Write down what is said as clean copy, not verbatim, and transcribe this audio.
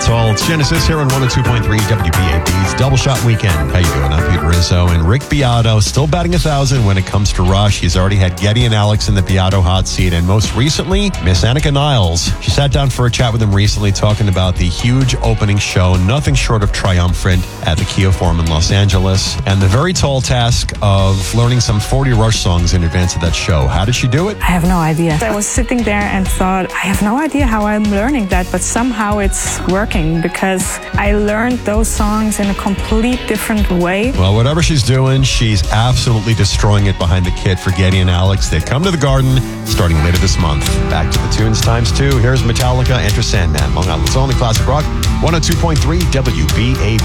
Toll. It's Genesis here on 102.3 WBAB's Double Shot Weekend. How you doing? I'm Pete Rizzo, and Rick Beato still batting 1,000 when it comes to Rush. He's already had Geddy and Alex in the Beato hot seat, and most recently, Miss Annika Niles. She sat down for a chat with him recently talking about the huge opening show, nothing short of triumphant, at the Kia Forum in Los Angeles, and the very tall task of learning some 40 Rush songs in advance of that show. How did she do it? I have no idea. I was sitting there and thought, I have no idea how I'm learning that, but somehow it's working because I learned those songs in a complete different way. Well, whatever she's doing, she's absolutely destroying it behind the kit for Geddy and Alex. They come to the Garden starting later this month. Back to the tunes ×2. Here's Metallica, Enter Sandman, Long Island's only classic rock, 102.3 WBAB.